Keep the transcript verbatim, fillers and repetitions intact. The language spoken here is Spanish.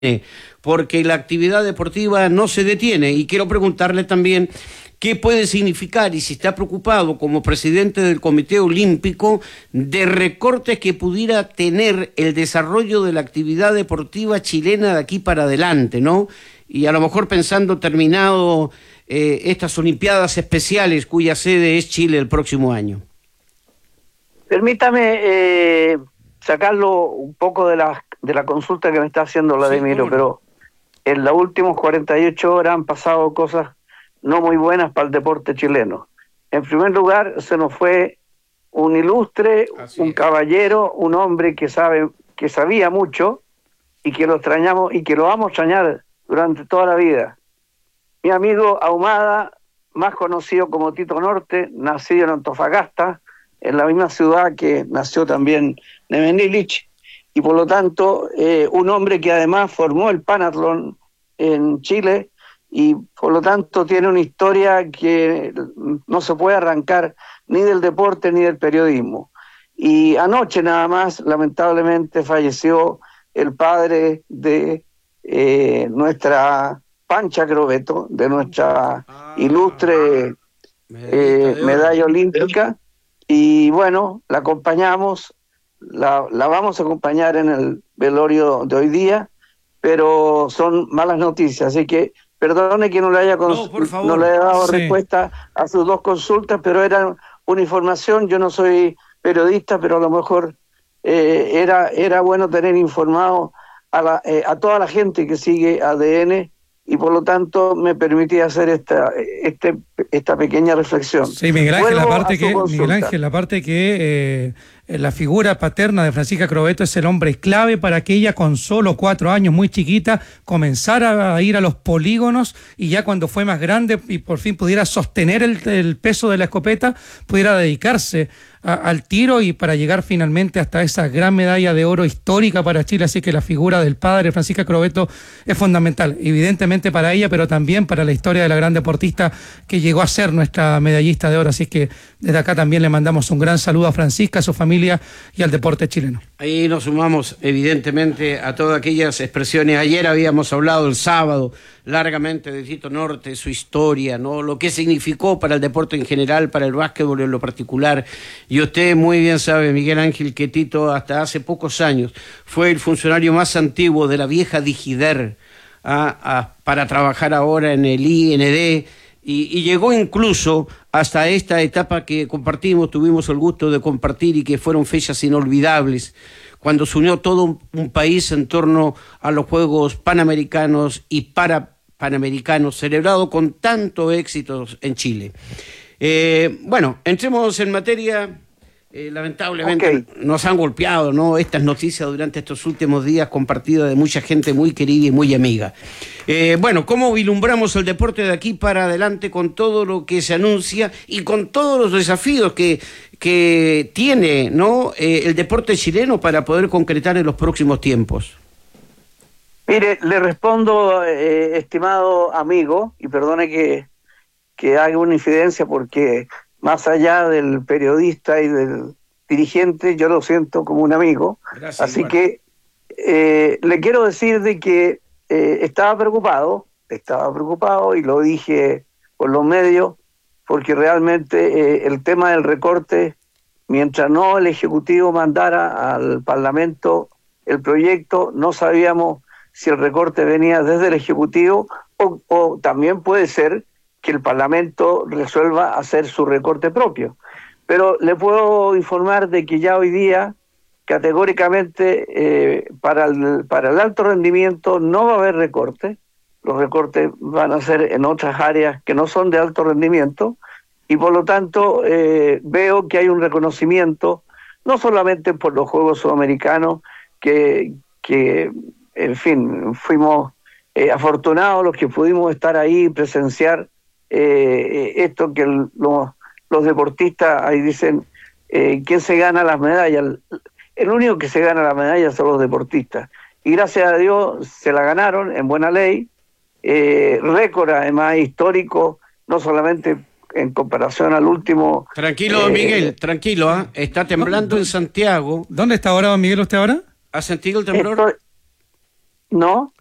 porque la actividad deportiva no se detiene. Y quiero preguntarle también qué puede significar y si está preocupado como presidente del Comité Olímpico de recortes que pudiera tener el desarrollo de la actividad deportiva chilena de aquí para adelante, ¿no? Y a lo mejor pensando terminado eh, estas Olimpiadas Especiales cuya sede es Chile el próximo año. Permítame eh, sacarlo un poco de la, de la consulta que me está haciendo Vladimiro, sí, pero en las últimas cuarenta y ocho horas han pasado cosas no muy buenas para el deporte chileno. En primer lugar, se nos fue un ilustre, Así un es. caballero, un hombre que sabe, que sabía mucho y que lo extrañamos y que lo vamos a extrañar durante toda la vida. Mi amigo Ahumada, más conocido como Tito Norte, nacido en Antofagasta, en la misma ciudad que nació también Nevenich, y por lo tanto eh, un hombre que además formó el Panatlón en Chile y por lo tanto tiene una historia que no se puede arrancar ni del deporte ni del periodismo. Y anoche nada más, lamentablemente, falleció el padre de eh, nuestra Pancha Crobeto, de nuestra ah, ilustre eh, medalla olímpica. Y bueno, la acompañamos, la, la vamos a acompañar en el velorio de hoy día, pero son malas noticias, así que perdone que no le haya, cons- no, por favor. no le haya dado sí. respuesta a sus dos consultas, pero era una información. Yo no soy periodista, pero a lo mejor eh, era, era bueno tener informado a, la, eh, a toda la gente que sigue A D N, y por lo tanto me permití hacer esta este, esta pequeña reflexión. Sí, Miguel Ángel, la parte que, Miguel Ángel, la parte que eh, la figura paterna de Francisca Crobeto es el hombre clave para que ella con solo cuatro años, muy chiquita, comenzara a ir a los polígonos y ya cuando fue más grande y por fin pudiera sostener el, el peso de la escopeta, pudiera dedicarse a, al tiro y para llegar finalmente hasta esa gran medalla de oro histórica para Chile. Así que la figura del padre Francisca Crobeto es fundamental, evidentemente para ella, pero también para la historia de la gran deportista que llegó a ser nuestra medallista de oro. Así que desde acá también le mandamos un gran saludo a Francisca, a su familia y al deporte chileno. Ahí nos sumamos evidentemente a todas aquellas expresiones. Ayer habíamos hablado el sábado largamente de Tito Norte, su historia, ¿no? Lo que significó para el deporte en general, para el básquetbol en lo particular. Y usted muy bien sabe, Miguel Ángel, que Tito hasta hace pocos años fue el funcionario más antiguo de la vieja Digider ¿ah? Ah, para trabajar ahora en el I N D. Y, y llegó incluso hasta esta etapa que compartimos, tuvimos el gusto de compartir y que fueron fechas inolvidables, cuando se unió todo un, un país en torno a los Juegos Panamericanos y para Panamericanos, celebrado con tanto éxito en Chile. Eh, bueno, entremos en materia. Eh, lamentablemente okay. nos han golpeado, ¿no?, estas noticias durante estos últimos días compartidas de mucha gente muy querida y muy amiga. Eh, bueno, ¿cómo vislumbramos el deporte de aquí para adelante con todo lo que se anuncia y con todos los desafíos que, que tiene, ¿no?, eh, el deporte chileno para poder concretar en los próximos tiempos? Mire, le respondo, eh, estimado amigo, y perdone que, que haga una infidencia porque más allá del periodista y del dirigente, yo lo siento como un amigo. Gracias, Así igual. que eh, le quiero decir de que eh, estaba preocupado, estaba preocupado y lo dije por los medios, porque realmente eh, el tema del recorte, mientras no el Ejecutivo mandara al Parlamento el proyecto, no sabíamos si el recorte venía desde el Ejecutivo o, o también puede ser que el Parlamento resuelva hacer su recorte propio. Pero le puedo informar de que ya hoy día, categóricamente, eh, para, el, para el alto rendimiento no va a haber recorte. Los recortes van a ser en otras áreas que no son de alto rendimiento, y por lo tanto eh, veo que hay un reconocimiento, no solamente por los Juegos Sudamericanos, que, que en fin, fuimos eh, afortunados los que pudimos estar ahí y presenciar Eh, esto que el, los, los deportistas ahí dicen, eh, ¿quién se gana las medallas? El, el único que se gana las medallas son los deportistas, y gracias a Dios se la ganaron en buena ley, eh, récord además histórico, no solamente en comparación al último. Tranquilo, eh, Miguel, tranquilo, ¿eh? Está temblando en Santiago. ¿Dónde está ahora, don Miguel, usted ahora? ¿Ha sentido el temblor? Estoy... No.